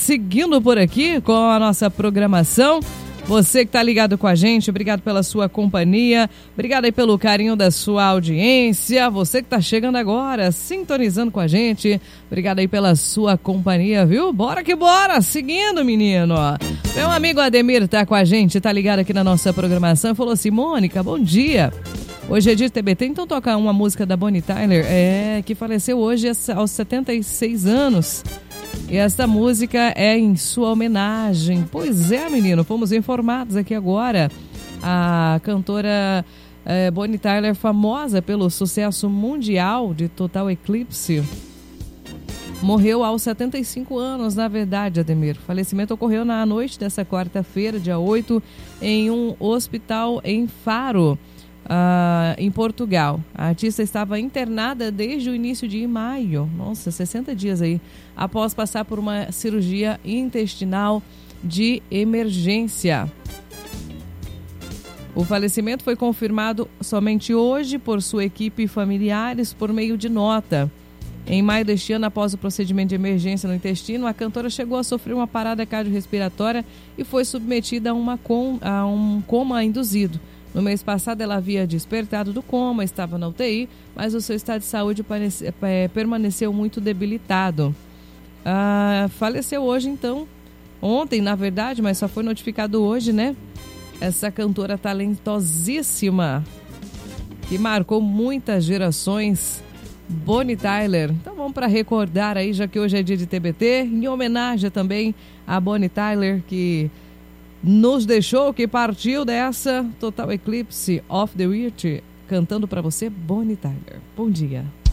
seguindo por aqui com a nossa programação. Você que tá ligado com a gente, obrigado pela sua companhia, obrigado aí pelo carinho da sua audiência. Você que tá chegando agora, sintonizando com a gente, obrigado aí pela sua companhia, viu? Bora que bora, seguindo, menino. Meu amigo Ademir tá com a gente, tá ligado aqui na nossa programação, falou assim: Mônica, bom dia. Hoje é dia de TBT, então toca uma música da Bonnie Tyler, que faleceu hoje aos 76 anos. E esta música é em sua homenagem. Pois é, menino, fomos informados aqui agora. A cantora Bonnie Tyler, famosa pelo sucesso mundial de Total Eclipse, morreu aos 75 anos, na verdade, Ademir. O falecimento ocorreu na noite dessa quarta-feira, dia 8, em um hospital em Faro, em Portugal. A artista estava internada desde o início de maio, 60 dias aí, após passar por uma cirurgia intestinal de emergência. O falecimento foi confirmado somente hoje por sua equipe e familiares por meio de nota. Em maio deste ano, após o procedimento de emergência no intestino, a cantora chegou a sofrer uma parada cardiorrespiratória e foi submetida a um coma induzido. No mês passado, ela havia despertado do coma, estava na UTI, mas o seu estado de saúde permaneceu muito debilitado. Faleceu hoje, então, ontem, na verdade, mas só foi notificado hoje, né? Essa cantora talentosíssima, que marcou muitas gerações, Bonnie Tyler. Então vamos para recordar aí, já que hoje é dia de TBT, em homenagem também a Bonnie Tyler, que nos deixou, que partiu dessa Total Eclipse of the Heart, cantando para você Bonnie Tyler. Bom dia.